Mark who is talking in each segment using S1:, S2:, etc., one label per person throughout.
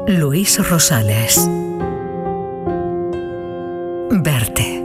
S1: Luis Rosales. Verte.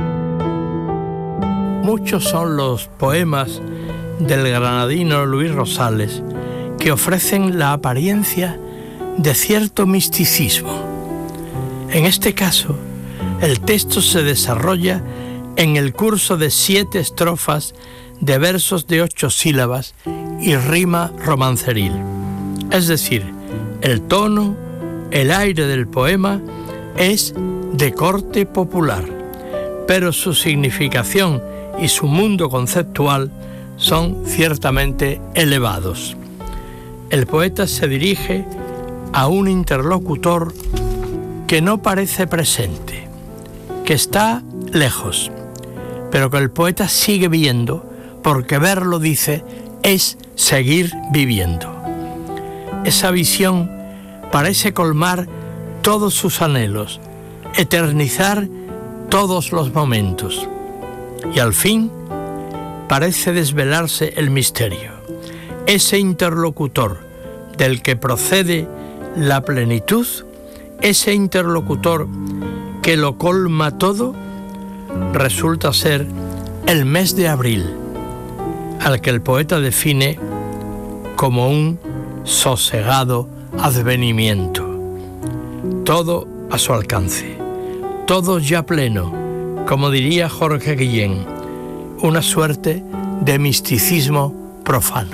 S2: Muchos son los poemas del granadino Luis Rosales que ofrecen la apariencia de cierto misticismo. En este caso, el texto se desarrolla en el curso de 7 estrofas de versos de 8 sílabas y rima romanceril. Es decir, el tono, el aire del poema es de corte popular, pero su significación y su mundo conceptual son ciertamente elevados. El poeta se dirige a un interlocutor que no parece presente, que está lejos, pero que el poeta sigue viendo, porque verlo, dice, es seguir viviendo. Esa visión parece colmar todos sus anhelos, eternizar todos los momentos. Y al fin parece desvelarse el misterio. Ese interlocutor del que procede la plenitud, ese interlocutor que lo colma todo, resulta ser el mes de abril, al que el poeta define como un sosegado advenimiento. Todo a su alcance, todo ya pleno, como diría Jorge Guillén, una suerte de misticismo profano.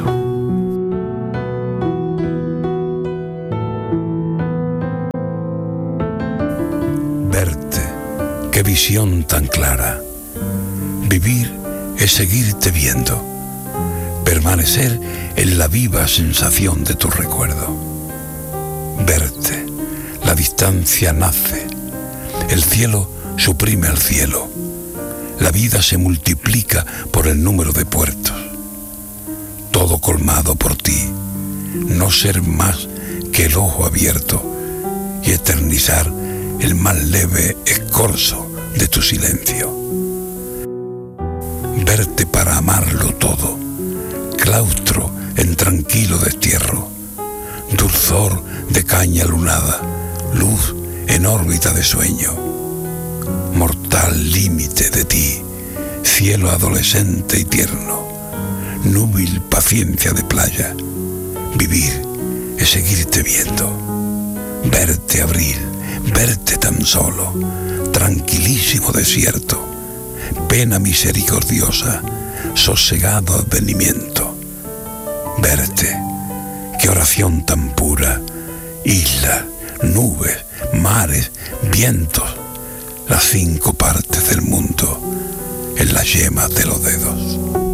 S3: Verte, qué visión tan clara. Vivir es seguirte viendo, permanecer en la viva sensación de tu recuerdo. Verte, la distancia nace, el cielo suprime al cielo, la vida se multiplica por el número de puertos. Todo colmado por ti, no ser más que el ojo abierto y eternizar el más leve escorzo de tu silencio. Verte para amarlo todo, claustro en tranquilo destierro, dulzor de caña lunada, luz en órbita de sueño, mortal límite de ti, cielo adolescente y tierno, núbil paciencia de playa. Vivir es seguirte viendo, verte abril, verte tan solo, tranquilísimo desierto, pena misericordiosa, sosegado advenimiento. Verte, qué oración tan pura, islas, nubes, mares, vientos, las 5 partes del mundo en las yemas de los dedos.